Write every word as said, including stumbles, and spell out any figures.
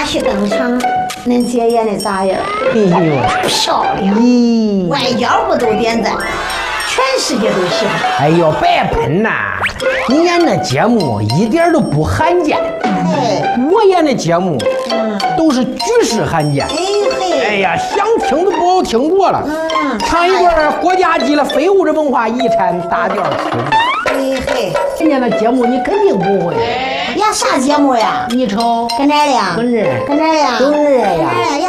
戏登场，恁姐演的咋样？ 哎呦， 漂亮！ 咦， 外交部都点赞，全世界都喜欢。 哎呦，别喷呐！你演的节目一点都不罕见。 哎， 我演的节目嗯， 都是举世罕见。 哎嘿， 哎呀，想听都不好听多了。 嗯， 唱一段国家级的非物质文化遗产大调曲子。 哎嘿， 人家的节目你肯定不会。 演啥节目呀？ 你瞅， 跟这儿的呀？ 跟这儿， 跟这儿的呀？ 跟这儿呀跟这儿呀？